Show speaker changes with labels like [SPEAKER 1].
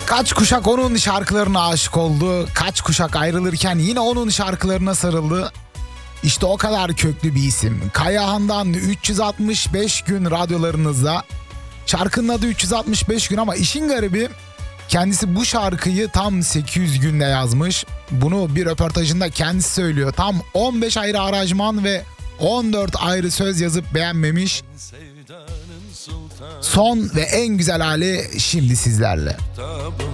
[SPEAKER 1] Kaç kuşak onun şarkılarına aşık oldu. Kaç kuşak ayrılırken yine onun şarkılarına sarıldı. İşte o kadar köklü bir isim. Kayahan'dan 365 gün radyolarınızda. Şarkının adı 365 gün ama işin garibi kendisi bu şarkıyı tam 800 günde yazmış. Bunu bir röportajında kendisi söylüyor. Tam 15 ayrı aranjman ve 14 ayrı söz yazıp beğenmemiş. Son ve en güzel hali şimdi sizlerle.